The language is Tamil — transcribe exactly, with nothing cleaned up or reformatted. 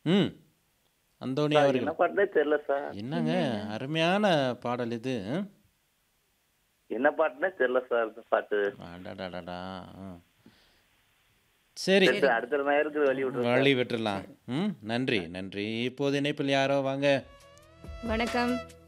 ம். அந்தோணி சார் என்ன அவர்கள். பாட்டுன்னே தெரியல சார். என்னங்க என்னங்க? அருமையான பாடல் இது. ம். என்ன பாட்டுன்னே தெரியல சார் இந்த பாட்டு. அடடடடா! ஆ. சரி. சரி சார் சரிங்க. அடுத்த நேயருக்கு வழி விட்டுருங்க வழி சார். விட்டுறலாம். ம். நன்றி, நன்றி. இப்போது இணைப்பில் யாரோ வாங்க. வணக்கம்.